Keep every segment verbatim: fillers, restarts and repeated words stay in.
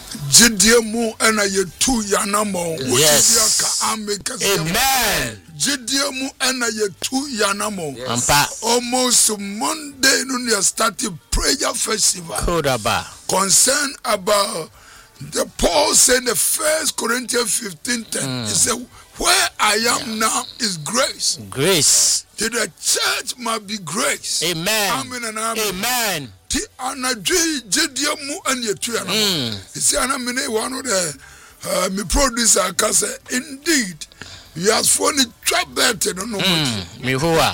Jidie mu ena yetu yanamo. Yes. Amen. Jidie mu ena yetu yanamo. Yes. Almost Monday no started prayer festival. Kodaba. Concern about the Paul said the First Corinthians fifteen ten. Mm. He said, "Where I am yeah. now is grace. Grace. To the church must be grace." Amen. Amen and amen. Amen. Ti anadwi jidie mu ene yetu yanamo. He said, "Ana mene one of the uh, me producer can say, indeed." Yes, for the trap better no no. Mihoa.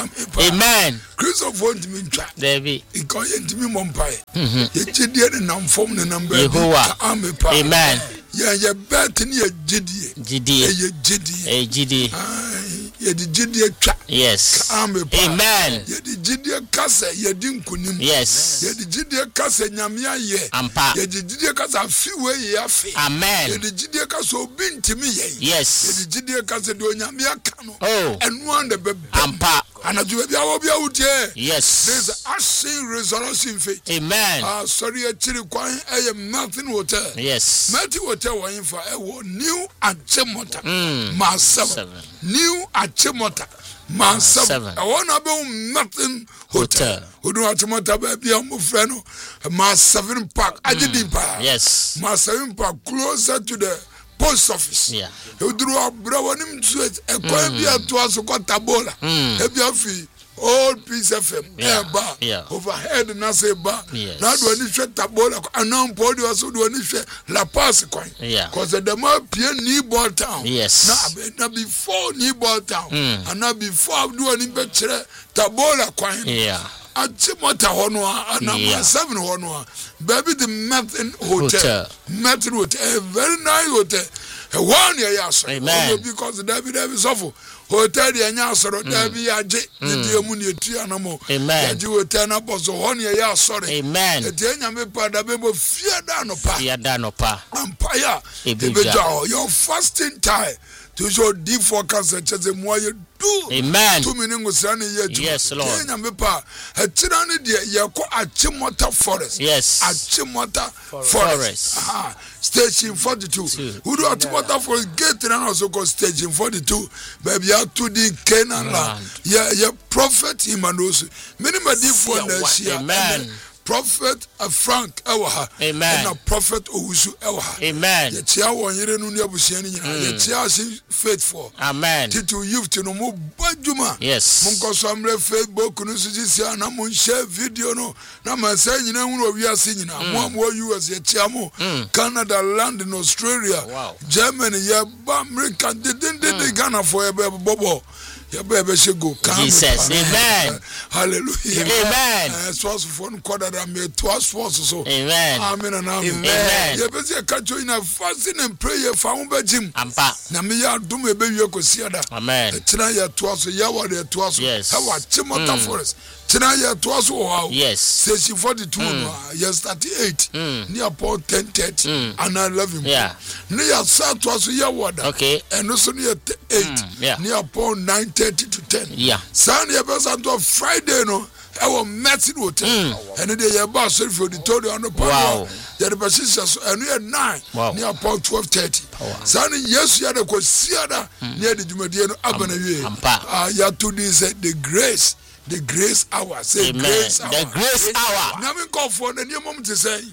Amen. Christopher to me trap. David. He call into me mompai. Ye jidie the nam form the number. Mihoa. Amen. Yeah, ye bet in ye jidie. Jidie. Ye jidie. Eh jidie. Ye di jidie trap. Yes. Amen. Ye di jidie kase ye di nkunim. Yes. Ye di jidie kase nyamia ye. Ampa. Ye di jidie kase afiwe ye afi. Amen. Ye di jidie kase obi ntimi ye. Yes. Ye di jidie kase do nyamia kano. Oh. Enu ande be. Ampa. Anaju be awo bia wutie. Yes. There's asking resurrection faith. Amen. Ah, sorry a chiri kwan eye Martin Hotel. Yes. Martin Hotel wa infa e wo new Achimota. Mm. Ma seven. New Achimota. Ma seven. I wanna be Martin Hotel. Odu Achimota be bia mo frɛ no Ma seven Park. Ajidi pa. Yes. Ma seven Park closer to the post office. Yeah. Udru abra wonim sweet e kwa bia to aso Tabola. E bia fi old Peace F M. Yeah. Eba. Yeah. Overhead na say ba. Yes. Na do ani hwe Tabola anam podi aso do ani hwe La Paz kwan. Yeah. Cause the ma pie ni ball town. Yes. Na na before ni ball town. Mm. And na before do ani be kire Tabola kwan. Yeah. Achimota hono ana seven hono baby the Martin Hotel. Martin Hotel, a very nice hotel. A one year yaso. Amen. Because David David suffer hotel the anyasoro David yaje the mu ne tu anamo. Amen. Yaje hotel na boss one year yaso. Amen. The enya me pa da be mo fia da no pa. Fia da no pa. Empire. Ebeja your fasting time. To show deep forecast cheze moye do. Amen. Two minutes ne ye. Yes, Lord. Kenya me pa. E tira ne de ye ko Achimota Forest. Yes. Achimota Forest. Forest. Aha. Station forty-two. Who do Achimota Forest gate and also called station forty-two. Baby ya to the Canaan land. Yeah, yeah, prophet Imanosu. Many my deep for Amen. Prophet uh, Frank Ewaha. Amen. And a prophet Owusu Ewaha. Amen. Ye tia won yire nu ne abusiani nyina. Ye tia si faithful. Amen. Titu youth no mo badwuma. Yes. Mun ko so amre Facebook no so sia na mun share video no na man say nyina hunu owiase nyina. Mo mo U S ye tia mo. Canada, London, Australia, wow. Germany, ye ba America didn't did Ghana for ye bobo. Your baby should go. Jesus, amen. Hallelujah. Amen. Source for quarter that made two sources. So, amen. Amen and amen. Amen. You better catch you in a fasting and prayer. Found by Jim. Ampa. Namia do me baby you could see that. Amen. Tonight, two so ya were there two so. Yes. How what Chimota Forest. Tonight, two so wow. Yes. Station forty-two. Yes, thirty-eight. Near Paul ten thirty and eleven. Yeah. Near South was ya water. Okay. And also near eight. Yeah. Near Paul nine thirty to ten. Yeah. Sunday person to Friday no. I was Martin Hotel. And then they about so for the told on the power. Wow. The positions and we had nine. Wow. Near Paul twelve thirty. Sunday yes you had a consider near the Jumadiano Abanawe. Ah, ya to this the grace. The grace hour. Say amen. Grace hour. The grace hour. Namin call for the new moment to say.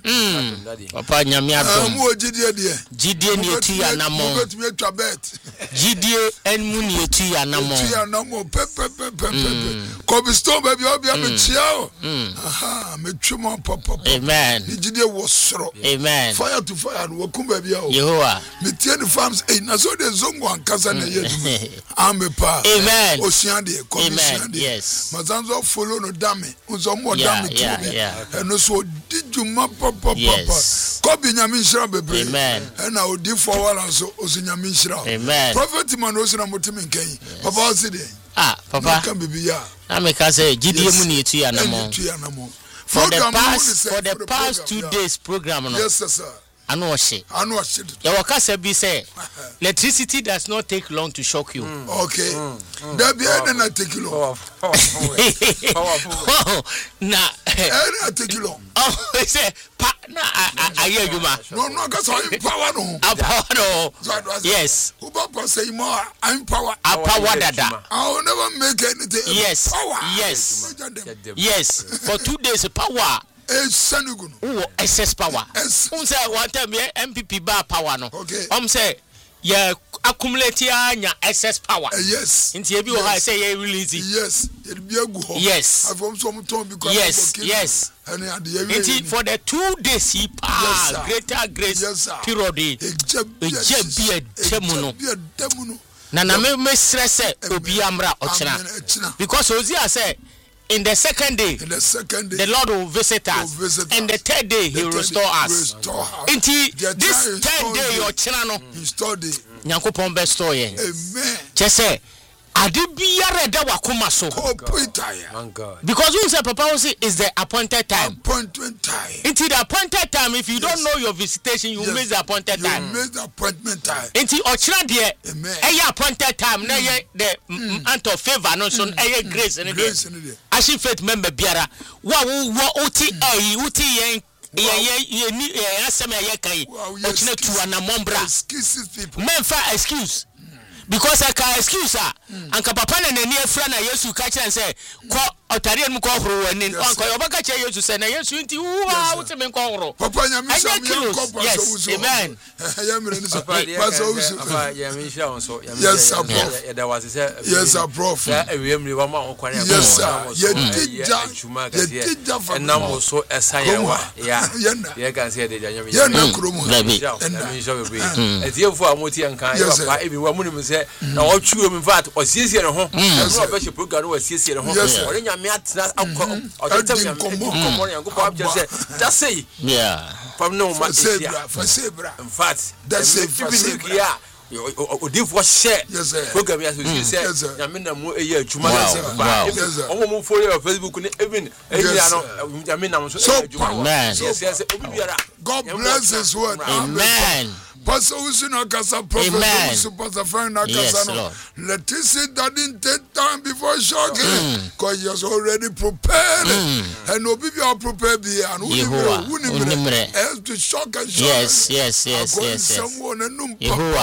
Papa nyamia dom. Mo jidie de. Jidie ni etu ya namo. Mo bet me twa bet. Jidie enmu ni etu ya namo. Etu ya namo pe pe pe pe pe. Ko bi stone baby obi am chia o. Aha, me twemo papa. Amen. Ni jidie wo soro. Amen. Fire to fire no kum baby o. Yehowa. Me tie the farms eh na so de zongo ankasa na ye dum. Amepa. Amen. Ocean de commission de. Yes. Zanzo follow no dame unzo mo dame to me eno so diduma papa papa ko bi nyame nhira bebre amen na odi forward so osu nyame nhira amen prophet man osu na motimi nkan papa osi de ah papa kan bibia na me ka say gidie mu ni etu ya na mo etu ya na mo for the past for the past two days program no yes sir ano ohye ano ohye ya wakasa bi say electricity does not take long to shock you. Mm. Okay. Mm. Mm. That be mm. na take long. Na na take long. Oh, say pa na aye adwuma. No no ka so power no. Power no. Yes. Who papa say more I'm power. A power dada. I will never make anything. Yes. Power. Yes. Yes. For two days power. Esanugu no. Oh, excess power. Um say one time M P P bar power no. Okay. Um say yeah accumulate nya excess power. Uh, yes. Inti ebi o ha say yeah release. Yes. It be agu ho. Yes. I from some ton because yes. Yes. Inti for the two days he ah yes, greater grace yes, period. Eje bi edemu no. Na na me me stress obi amra ochina. Because Hosea say in the second day, in the second day, the Lord will visit us. Will visit and us. The third day, He will restore us. Restore us. Until this third day, your channel, restore day. Nyankopon best story. Amen. Just say, Adibiyare da wakuma so. Because you say Papa say is the appointed time. Appointed time. Until the appointed time, if you yes. don't know your visitation, you yes. miss the appointed you time. You miss the appointment time. Until ochira de, eh appointed time, na ye the ant of favor, no so eh grace and grace. Ashi faith member biara. Wa wo oti eh oti yen ye ye ni eh asem ye kai. Ochina tu anamombra. Excuses people. Men fa excuse. Because I can excuse her. And Papa and near friend, I used to catch and say, Otarian Kohro and in Uncle Obakacha used to say, I used to who out to make Kohro. Papa, yes, amen. Yes, sir. There was a yes, sir, prof. Yes, sir. You did that for now. So as I am, yeah, yeah, can say the Yamin. As you for Moti and Kai, everyone say, now all true in fact, or see here home. I bet you program was see here home. Yes, or in your mat, or tell me, come on and go up just say, just say, yeah, from no much for Sabra. In fact, that's it, yeah. Odi for share program as we say na me na mo eya adwuma na o mo follow your Facebook ni even eya no na me na so adwuma yes yes obi biara God bless his word amen. Pastor Usuna Kasa Prophet Pastor Frank Nakasano. Let us see that didn't take time before shocking because he has already prepared and Obi are prepared and who has to shock and shock. Yes, yes, yes, yes. Someone and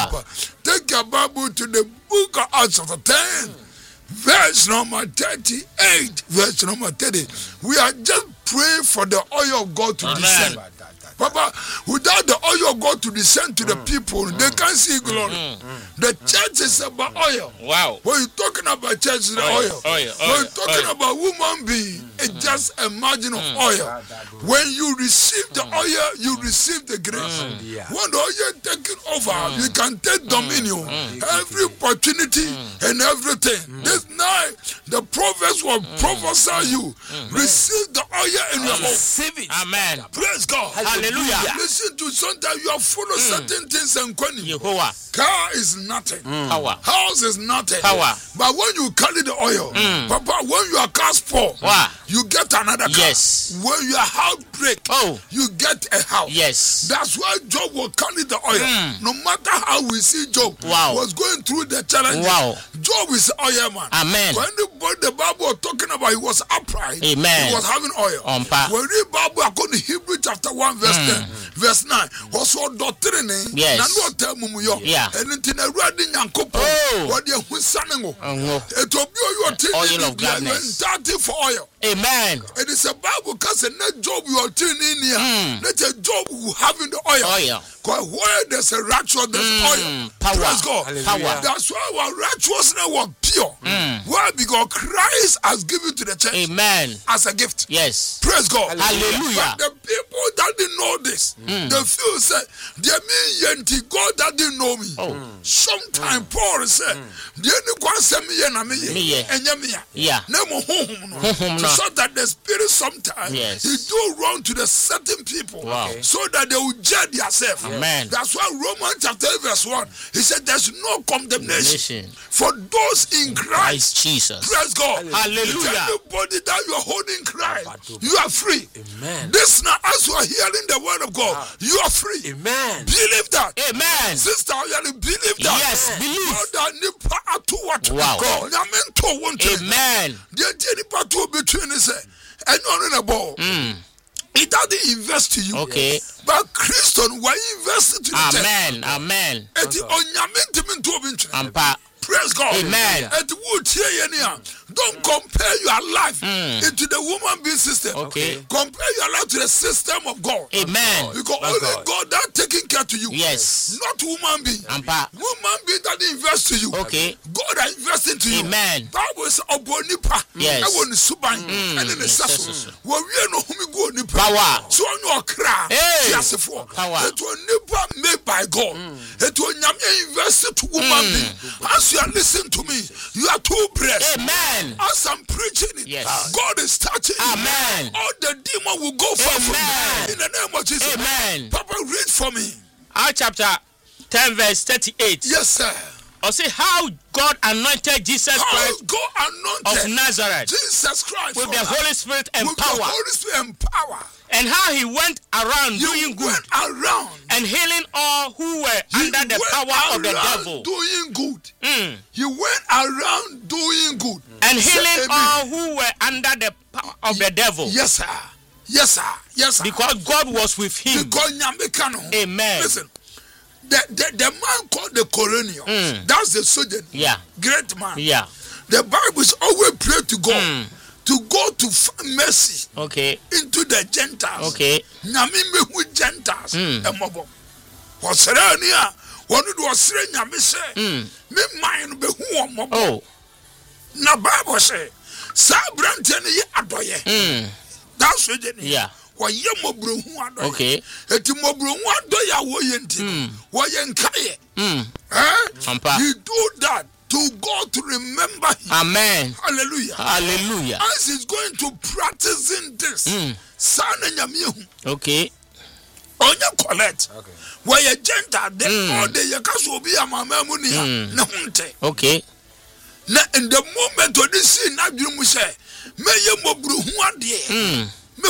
take your Bible to the book of Acts chapter ten, verse number thirty-eight, verse number thirty. We are just praying for the oil of God to Amen. Descend. Papa, without the oil of God to descend to mm. the people, mm. they can't see glory. Mm. Mm. The church is about oil. Wow. When you're talking about church, it's the oil. oil. oil. When oil. You're talking oil. About woman being, mm. it's just a margin of mm. oil. When you receive the mm. oil, you receive the grace. Mm. Yeah. When the oil is taken over, mm. you can take dominion. Mm. Every opportunity mm. and everything. Mm. This night, the prophets will mm. prophesy you. Mm. Receive the oil in your home. Receive it. Amen. Praise God. Hallelujah. Hallelujah. Listen to sometimes you are full of mm. certain things and quantity. Jehovah. Car is nothing. Mm. Power. House is nothing. Power. But when you carry the oil, mm. Papa, when you are cast poor, wow. you get another car. Yes. When your house break, oh. you get a house. Yes. That's why Job will carry the oil. Mm. No matter how we see Job wow. was going through the challenge. Wow. Job is oil man. Amen. When the, when the Bible was talking about, he was upright. Amen. He was having oil. Um, when we read Bible, according to Hebrew chapter one, verse mm. ten, verse nine, also doctrine. Yes. Yeah. And in the ready Yankopo, what you were saying, it will be your oil of gladness. For oil. Amen. It is a Bible because a net job you are turning in here. Let a job who having the oil. Oil. Because where there's a righteous, there's mm. oil. Power. Praise God. Power. That's why our righteousness was pure. Mm. Why? Because Christ has given to the church. Amen. As a gift. Yes. Praise God. Hallelujah. But the people that didn't know this, mm. they feel say, they mean yenti God that didn't know me. Oh. Sometimes mm. Paul said, the only one say me and me and me. Yeah. Nemo home. So that the spirit sometimes yes. he do wrong to the certain people. Wow. So that they will judge themselves. Amen. That's why Romans chapter eight verse one, he said there's no condemnation for those in Christ. Christ Jesus. Praise God. Hallelujah. Anybody that you are holding Christ, you are free. Amen. This now, as you are hearing the word word of God, ah. you are free. Amen. Believe that. Amen. Sister, you believe that. Yes, believe. Wow. Amen. Between and on the ball. Mm. It doesn't invest to you. Okay. Yes. But Christian, why invest to the Amen. church? Amen. Amen. Praise God. Amen. Don't compare your life mm. into the woman being system. Okay. Compare your life to the system of God. Amen. Because only God. God that taking care to you. Yes. Not woman being. Ampa. Woman being that invest to you. Okay. God that invest into you. Amen. Bible is obonipa. Yes. I want the suban and in the sasso. Where we know whom we go nipa. Power. So on your cry. Hey. Yes, for power. It will nipa made by God. It will nyame invest to woman being. As you are listening to me, you are too blessed. Amen. As I'm preaching it, yes. God is touching you. Amen. All the demon will go far from you. In the name of Jesus. Amen. Papa, read for me. Acts chapter ten, verse thirty-eight. Yes, sir. Or say how God anointed Jesus how Christ God anointed of Nazareth Jesus Christ with the Holy Spirit and with power. The Holy Spirit and power. And how he went around he doing good went around and healing all who were he under the power of the devil. Doing good. Mm. He went around doing good. And Say healing amen. all who were under the power of the devil. Yes, sir. Yes, sir. Yes, sir. Because God was with him. Because amen. Listen. The, the, the man called the Cornelius, mm. that's the surgeon. Yeah. Great man. Yeah. The Bible is always pray to God mm. to go to find mercy. Okay. Into the Gentiles. Okay. Nyame mehu Gentiles. Mm. Emobo. Wasere ni a wonu do wasere nyame se. Me mind behu omobo. Oh. Na Bible say sa brante ne ye adoye. Mm. That's surgeon. Yeah. Okay. Eti mobrohu adoya wo yenti. Wo yenkaye. Mm. Eh? You do that to God to remember him. Amen. Hallelujah. Hallelujah. As he's going to practicing this. Mm. Sana nyamihu. Okay. Onya collect. Okay. Where you gentle de mm. or de yakaso obi amama mu ni mm. na hunte. Okay. Na in the moment of this scene na dwum mu say me ye mobrohu ade. Mm.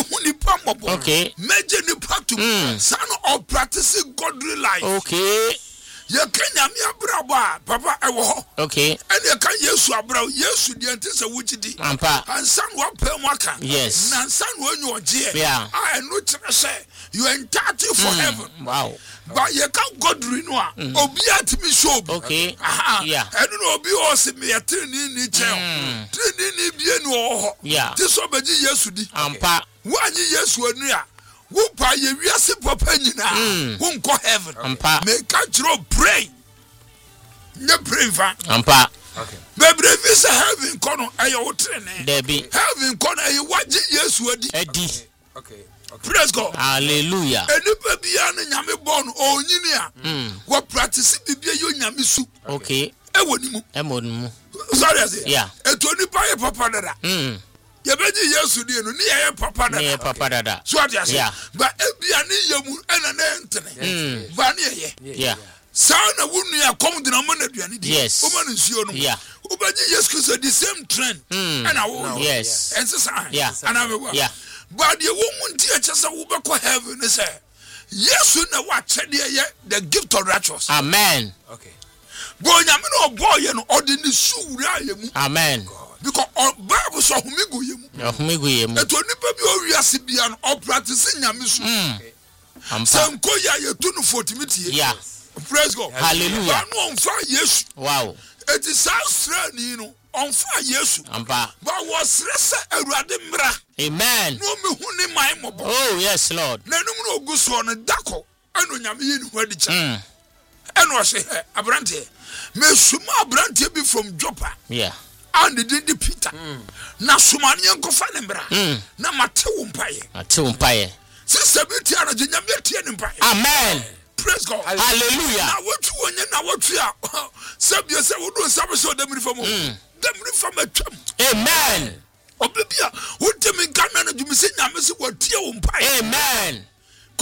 Okay. Major nipa mm. son of practicing godly life. Okay. You can yami papa ewo. Okay. And you can yesu abra yesu di antisa wuchidi. Ampa. And son wa pemwaka. Yes. Na son wo nyu oje. Yeah. I no tire say you entitled for mm. heaven. Wow. But you can godly no a. Obi atimi show. Okay. Aha. Yeah. And no obi o se me atini ni che. Tini ni bie no ho. Yeah. This obeji yesu di. Ampa. Wanyi yesu anu a wo pa ye wiase papa nyina wo nko heaven ampa me ka chiro pray ne pray fa ampa okay bebre visa heaven kono aye wo trene debi heaven kono aye waji yesu adi adi okay okay praise God hallelujah enipa bia ne nyame born onyini a wo practice bibia yo nyame su okay e wonimu e wonimu sorry I say yeah etoni pa ye papa dada mm yebeji yesu di no ni ye papa dada ni ye papa dada so what you say yeah but ebia ni yemu ena na entene mm ba ni ye yeah sana wunu ya kom dina mo na duane di yes o ma nsuo no yeah obeji yesu Christ the same trend ena wo yes ense sa yeah ana me wa yeah but ye wo munti a chese wo be ko heaven ne say yesu na wa chede ye the gift of righteousness amen okay bo nyame no boye no odini suwura yemu amen because Bible so humigo yemu humigo yemu eto nipa bi o wiase bia no o practice nyame so ampa sanko ya ye tunu fortimity yeah praise God hallelujah no on fa yesu wow it is so ni no on fa yesu ampa but was resa awurade mra amen no me hu ni mai mobo oh yes lord na num no oguso no dako eno nyame yi ni hu adi cha mm eno o se abrante me suma abrante bi from Joppa yeah and the did Peter na sumani enko fa ne mbra na mate wo mpaye mate wo mpaye sister bi tia na nyame tie ne mpaye amen praise God hallelujah na wotu wonye na wotu a sabia se wodo sabe so dem rifam dem rifam atwam amen obibia wotemi gana na dumi se nyame se wotie wo mpaye amen Cornelius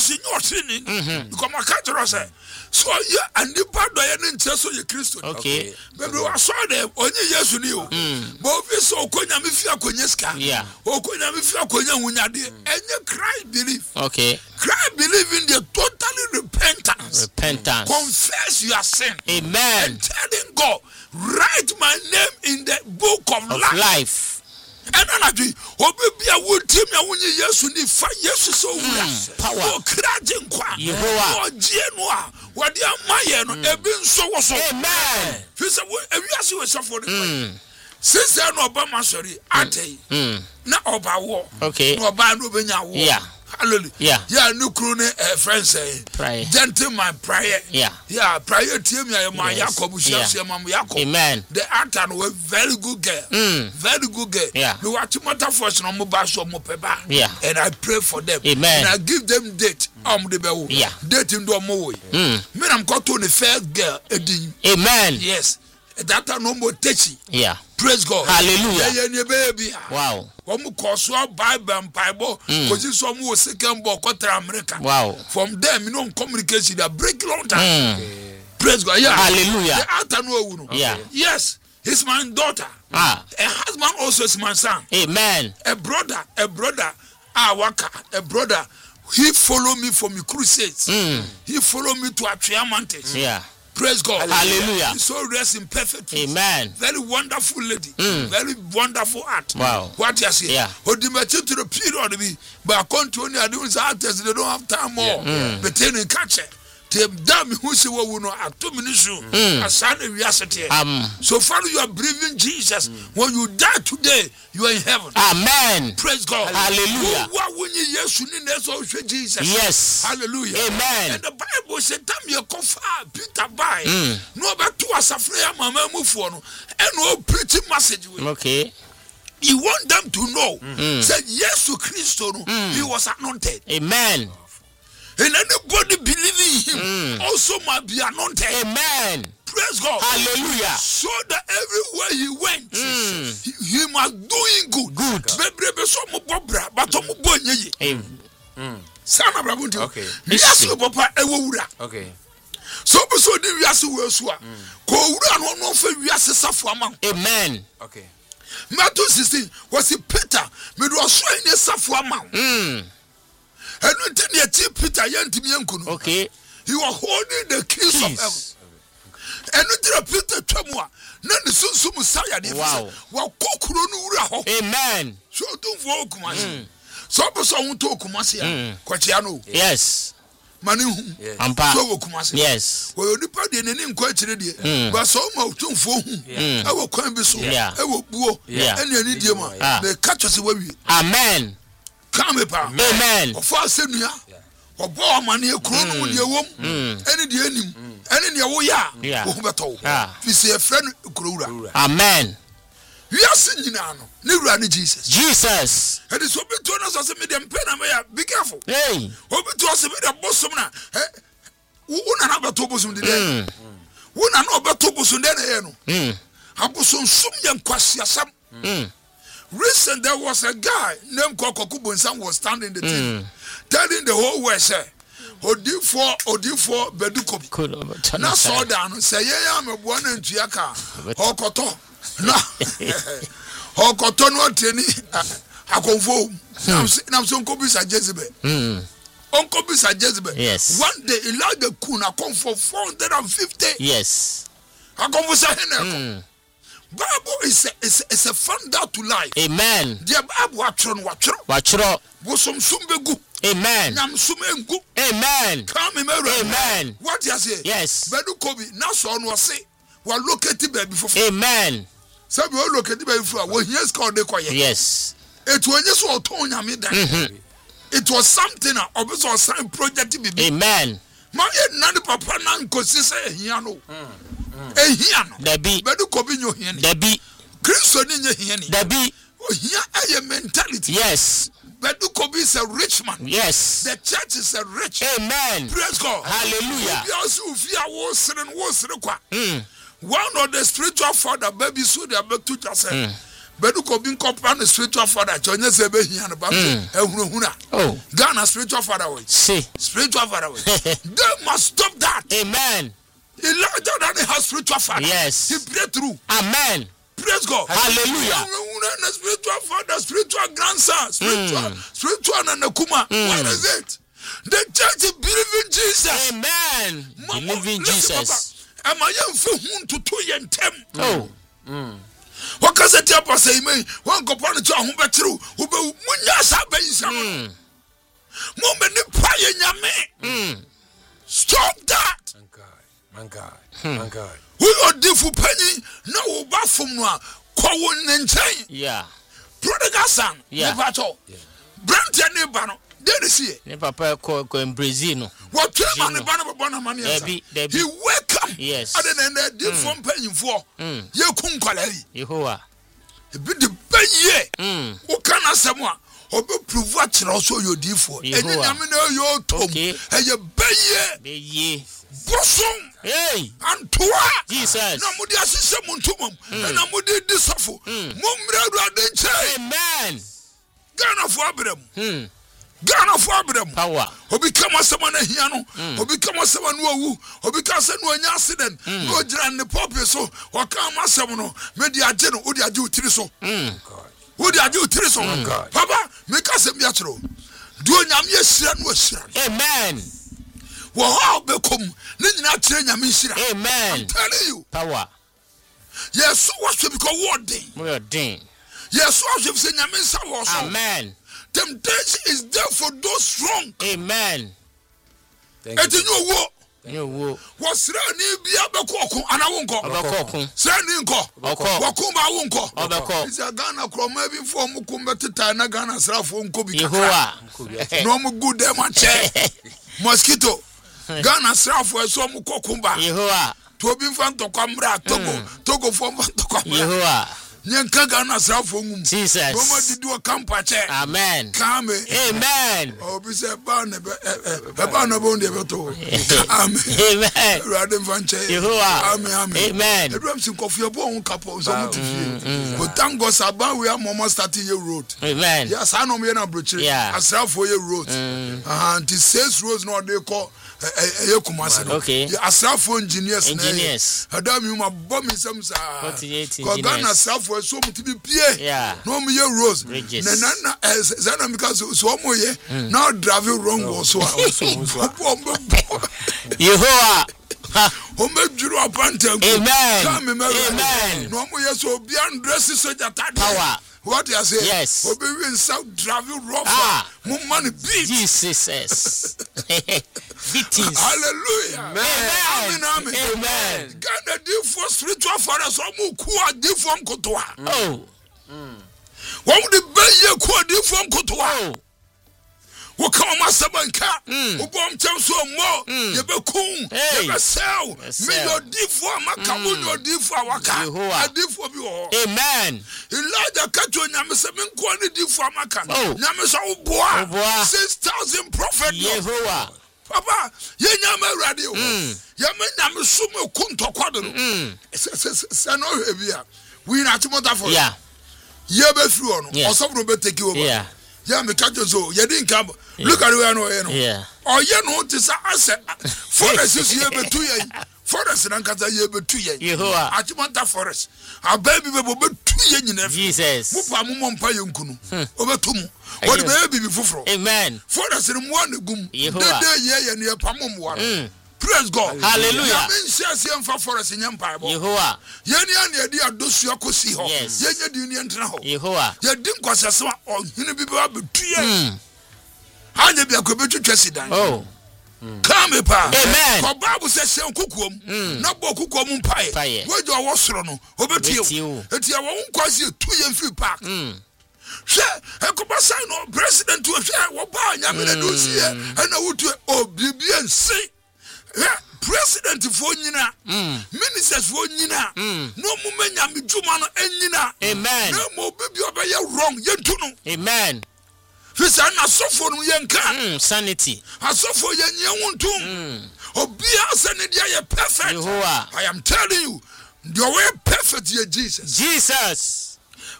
because you know training because my culture say so yeah and the part do you need so you Christian okay baby I saw them only yes ni o but we so konya me fi akonya ska yeah o konya me fi akonya hunyade enye cry believe okay cry believe in the totally repentance repentance confess your sin amen and telling God write my name in the book of, of life, life. And anadi obibia wotim ya wonye Yesu ni fa Yesu so wura power kraje nkwa Yehowa ogie no a wode amaye no ebi nso wo so amen fisa wo ewiase we safo de since no Obama sorry atay na oba wo okay no oba no benya wo yeah hallelujah yeah yeah nukru ne friend say prayer gentleman prayer yeah yeah prayer team ya ma Jacob shia ma Jacob amen the actor no very good girl mm. very good girl yeah me watch matter force no mo ba so mo peba yeah and I pray for them amen and I give them date am de be wo yeah date ndo mo wo mm. me nam ko to the first girl edin amen yes that no more techi yeah praise God hallelujah yeah yeah baby wow Omu koso Bible and Bible because some was second book contra America wow from them you know communication that break long time mm. praise God yeah hallelujah the altar no yeah yes he's my daughter ah a husband also is my son amen a brother a brother ah waka a brother he follow me from the crusades mm. he follow me to Atria Mountains yeah praise God hallelujah he's so rest in perfect peace. Amen Very wonderful lady mm. very wonderful art wow what you say yeah odimachi to the period be but continue are doing artists they don't have time more yeah. mm. but then in catch them damn who say we no at two minutes aside we are sitting um so far you are breathing Jesus mm. when you die today you are in heaven amen praise God hallelujah what when you yesu ni na so Jesus yes hallelujah amen and the Bible said time you come far Peter by mm. no be to asafre mama mufo no and no preaching message okay he want them to know mm. said Yesu Christo no mm. he was anointed amen and anybody believing him mm. also might be anointed amen praise God hallelujah so that everywhere he went mm. he, he must doing good good bebrebe so mo bobra but mo bonye mm. sana brabundi okay yes papa ewo wura okay so so di wiase we so a ko wura no no fa wiase safo ama amen okay Matthew sixteen was it Peter me do so any safo ama mm and until the Peter yantimi yanku no okay he was holding the keys, keys. of heaven and until Peter twamwa na ne sunsum saya de wow wa kokuro no wura ho amen so don't for kumasi so person won to kumasi a kwatia no yes mani hu ampa so wo kumasi yes wo onipa de ne nkwa akire de ba so ma otumfo hu e wo kwan bi so e wo buo e ne ani die ma me catch us we amen come pa amen of asenua obo amane ekuro no mu de ewom ene de anim ene ne wo ya wo hu beto fi se friend ekuro wura amen we are singing now ne wura ne Jesus Jesus and so be to us as me dem pen am ya be careful hey obi to us me dem bosom na wo na na beto bosom de den wo na na beto bosom de na ye no mm abosom sum ye nkwasiasam mm recent there was a guy named Kokoku Bonsan was standing in the mm. team telling the whole world say Odifo Odifo Bedukobi na so down say yeah am ebo na ntua ka okoto na okoto no teni akonfo na so nkobi sa Jezebel mm onkobi sa Jezebel yes one day Elijah kuna akonfo four hundred fifty yes akonfo sa hene Bible is a, is a, is a founder to life. Amen. The Bible watchron watchro. Watchro. Bosom sumbegu. Amen. Nam sumengu. Amen. Come me amen. What you say? Yes. Bedu kobi na so no say. Wa locate baby for. Amen. Say we locate baby for. We hear score de koye. Yes. It was just so ton nyame da. It was something a obiso sign project bibi. Amen. Ma e na papa na nkosi say ehia no. Ehia no. Dabi. Bedu kobi nyo hia ni. Dabi. Kristo ni nye hia ni. Dabi. Ohia aye mentality. Yes. Bedu kobi is a rich man. Yes. The church is a rich. Amen. Praise God. Hallelujah. We also fear wo sere wo sere kwa. Mm. One of the spiritual father baby so they back to just say bedu ko bin kopra no spiritual father chonya se be hia no ba ehunu huna oh Ghana spiritual father way see spiritual father way they must stop that. Amen. Elijah that has spiritual father, yes, he prayed through. Amen. Praise God. Hallelujah. Spiritual father, spiritual grandson, spiritual mm. spiritual nanakuma. Mm. What is it? The church believe in Jesus. Amen. Mama, believe in Jesus. Am I young for whom to two yen tem? Oh. Mm. What can the temple say me? One component to whom better who be munyasa base. Moment the pie yame. Stop that. My God. My God. My God. Who are different penny? No bathroom no. Kwawon nchen. Yeah. Prodigal son. Yeah. Nebato. Brent ne bano. There see. Ne papa ko ko in Brazil no. What tell man bano bano money. He welcome. Yes. Other than that different penny for. Ye kum kwalai. Yehowa. E bi de baye. Mm. Wo kana asemo obe prove atira so yo difo. Enye nyame na yo tom. Eye baye. Baye. Bosom. Hey. Antoa. Jesus. Na mudi asise muntumum. Na mudi disafo. Mumre Awurade nche. Amen. Ghana for abrem. Hmm. Ghana for abrem. Power. Obi kama asema na hia no. Obi kama asema no awu. Obi kama asema no anya accident. No gira ne pop so. Wakama asema no. Me di age no, odi age utiri so. Hmm. Odi age utiri so. Papa, me ka asem bia kiro. Do nyame asira no asira. Amen. Wo ha bekom ne nyina kire nyame asira. Amen. I'm telling you. Power. Yes, what should because what day? We are ding. Yes, what should say nyame sa wo so. Amen. Temptation is there for those strong. Amen. Thank you. Et you wo. You wo. Wo sra ni bia bekoko ana wo nko. Bekoko. Sra ni nko. Wo ko ba wo nko. Bekoko. Is a Ghana kroma bi fo mu kumbetita na Ghana sra fo nko bi. Yehowa. No mu good dem ache. Mosquito. Ghana sra fo so mu kokumba. Yehowa. To bi fan to kwamra Togo. Togo fo fan to kwamra. Yehowa. Nyanka Ghana sra fo ngum. Jesus. Roma didi o kampa che. Amen. Kame. Amen. Obi se ba ne be e ba no bo ndie beto. Amen. Amen. Rade mfanche. Yehowa. Amen. Amen. Amen. Edrum sin kofi ebo on kapo so mutu fie. But thank God saban we are mama starting your road. Amen. Yes, I know me na brochire. Asra for your road. Ah, anti sales roads no dey call eh Kumasi no. Okay. Asra for engineers na. Engineers. Adam you ma bomb some sa. forty-eight engineers. Ghana asra for so mutu bi pie. Yeah. No me your roads. Na na na zana because so mo ye. Now driving wrong also. Yehowa. Omejuru apante. Amen. Amen. No mo ye so bi andress soldier tadi. Power. What you say? Yes. Obi win south driving rough. Ah. Mo man beat. Jesus. Beatings. Hallelujah. Amen. Amen. Amen. Amen. God the for spiritual fathers so mo ku adi from kotoa. Oh. What would the be ye ku adi from kotoa? Oh. Wo come masabanka. Wo bom tem so mo. Ye be kun. Ye be sell. Me your difo maka wo your difo waka. Adifo bi wo. Amen. Elijah kacho nyame se me nko ani difo maka. Nyame so wo boa. six thousand prophets. Yehowa. Papa, ye nyame awurade o. Ye me nyame so me kuntokwa do no. Se no hebia. We na timota for. Yeah. Ye be firi o no. Osofo be take over. Yeah. Yeah, me catch so. You didn't come. Look at where no, you know. Yeah. Oh, you know, this asset. Forest is here, but two years. Forest and Ankata here, but two years. Yehowa. Achimanta forest. Our baby will be two years in Jesus. Mupa mumon payunkunu. Over two. What the baby before. Amen. Forest in one gum. Yehowa. The day and near Pamum one. Praise God. Hallelujah. Yamin says yam for forest in Yam Bible. Yehowa. Yeni and the dos your cosi ho. Yes. Yeni union traho. Yehowa. Ye didn't cause us on him be two years. Hanya be akobetu twesidan. Oh. Come pa. Amen. For Bible says say kukuom. Na bo kukuom mpae. We do wo soro no. Obetie. Etia wo nkwase two years free park. Mm. Hwe ekoba sign no president wo hwe wo ba nyame na do sie. Ana wotu obibia nsi. President for nyina. Ministers for nyina. No mo menya medjuma no enyina. Amen. No mo baby obeye wrong yentu no. Amen. Fisa na sofo no yenka. Mm, sanity. Asofo yenye wontum. Obia sanity ye perfect. Yehowa. I am telling you, the way perfect ye Jesus. Jesus.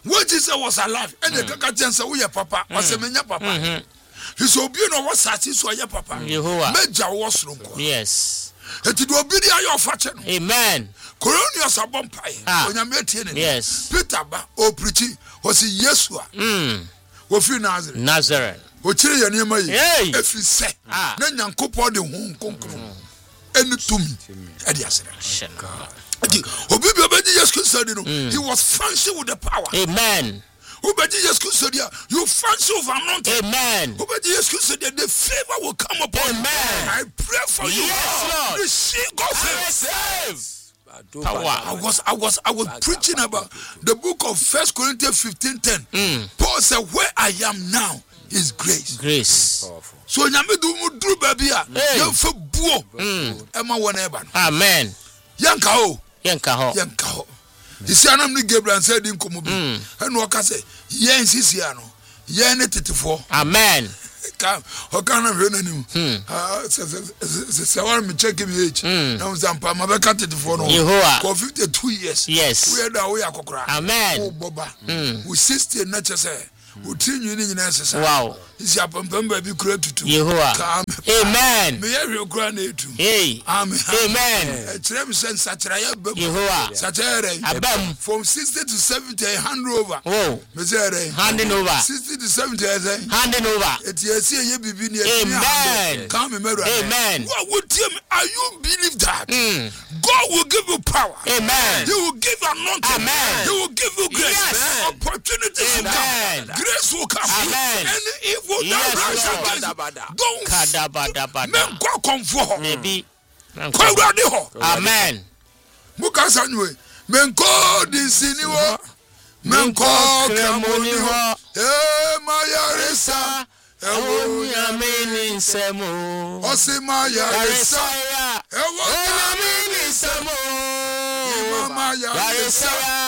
when Jesus was alive and the kaka chansa wo ye papa o se menya papa he so obi no wo sati so ye papa meja wo soro nko yes eti do obi dia yo fa che no amen Cornelius abompai onyame tie ne yes Peter ba o preach o se Yesu a mm wo fi Nazareth Nazareth o chire ye ne mayi efi se na Nyankopɔn de hu konkron eni tumi e dia sere obi bi obeji Yesu Christ no he was functioning with the power amen obeji Yesu Christ you function with anointing amen obeji Yesu Christ the favor will come upon amen you. I pray for you yes Lord receive God favor power. I was I was I was preaching about the book of First Corinthians fifteen ten. Mm. Paul said, where I am now is grace. Grace. So nyame do mu duru baby a ye fa buo e ma wona eba no. Amen. Yanka ho. Yanka ho. Yanka ho. Isi anam ni Gabriel said in komo bi. Enu o ka say yen sisi ano. Yen ne tetifo. Amen. Come, Okana Venanim. Ah, se I want me check him age. Now Zampa, my back at it for no. For fifty-two years. Yes. We are the way I could cry. Amen. Oh, Boba. We sixty nature say. We train you in necessary. Wow. Is your pump baby created to Yehovah. Amen. Me every granted to. Hey. Amen. Amen. A tram sense Satraya Yehovah. Satere. Abam. From sixty to seventy, hand over. Oh. Misere. Handing over. Sixty to seventy, handing over. It's yes, ye be Amen. Come, Amen. What would you are you believe that? God will give you power. Amen. He will give you anointing. Amen. He will give you grace. Yes. Opportunities will come. Grace will come. Amen. Any evil yes, that rises against don't kadabadabada. Men go comfort. Maybe. Amen. Mukasa nwe. Men ko disini wo. Men ko kramoni ho. Eh mayarisa. Ewo nyamini nsemo. Osi mayarisa. Ewo nyamini nsemo. Mama yarisa.